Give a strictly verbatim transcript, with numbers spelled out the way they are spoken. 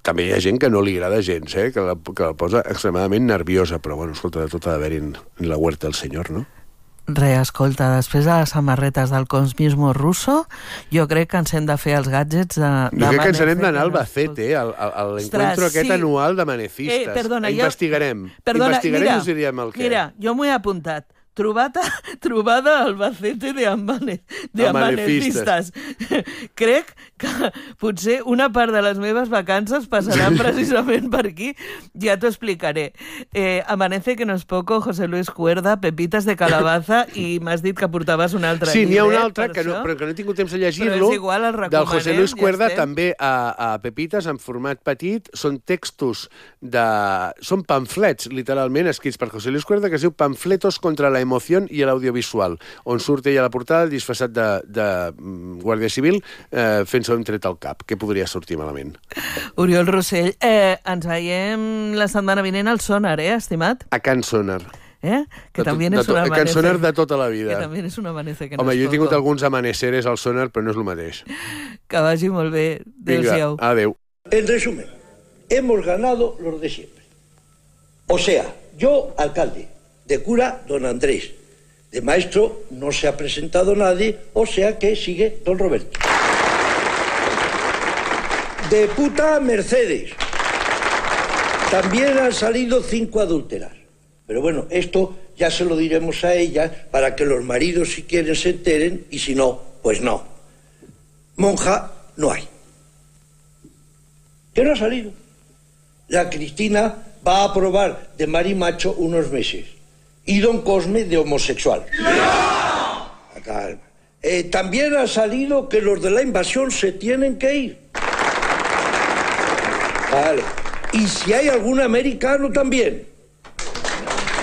també hi ha gent que no li agrada gens, eh? que, la, que la posa extremadament nerviosa, però bueno, escolta, de tot ha d'haver-hi en, en la huerta del senyor, no? Re, escolta, després de les samarretes del consumismo russo, jo crec que ens hem de fer els gadgets de... Jo crec que ens hem d'anar al Albacete, al, al, a l'encuentro aquest sí. anual de manecistes. Eh, perdona, investigarem. Jo... Perdona, investigarem mira, i us direm el què. Mira, jo m'ho he apuntat. Trobada, trobada al Albacete de, amane, de amanecistes. Crec que potser una part de les meves vacances passaran precisament per aquí. Ja t'ho explicaré. Eh, amanece que no es poco, José Luis Cuerda, Pepitas de calabaza, i m'has dit que portaves un altre sí, llibre. Sí, n'hi ha un altre, que no, però que no he tingut temps de llegir-lo. Però és igual, el recomanem. Del José Luis Cuerda, ja també a, a Pepitas, en format petit. Són textos de... Són pamflets, literalment, escrits per José Luis Cuerda, que es diu Pamfletos contra la emoció i l'audiovisual, on surt ella a la portada disfressat de, de guàrdia civil eh, fent-se un tret al cap. Què podria sortir malament? Oriol Rossell, eh, ens veiem la setmana vinent al Sonar, eh, estimat? A Can Sonar. Eh? Que de també to, és un amanece. Can Sonar de tota la vida. Que també és un amanece que no Home, és jo he tingut poco. alguns amaneceres al Sonar, però no és el mateix. Que vagi molt bé. Adéu-siau. Vinga, adéu. En resumen, hemos ganado los de siempre. O sea, yo, alcalde, de cura, don Andrés. De maestro no se ha presentado nadie, o sea que sigue don Roberto. De puta, Mercedes. También han salido cinco adúlteras. Pero bueno, esto ya se lo diremos a ellas para que los maridos, si quieren, se enteren, y si no, pues no. Monja no hay. ¿Qué no ha salido? La Cristina va a probar de marimacho unos meses. Y don Cosme de homosexual. ¡No! Calma. Eh, también ha salido que los de la invasión se tienen que ir. Vale. Y si hay algún americano también.